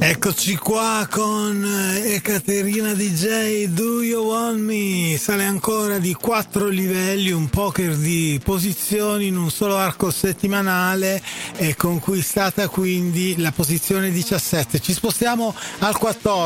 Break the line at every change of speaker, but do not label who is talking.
Eccoci qua con Ekaterina DJ, Do You Want Me? Sale ancora di 4 livelli, un poker di posizioni in un solo arco settimanale e conquistata quindi la posizione 17. Ci spostiamo al 14.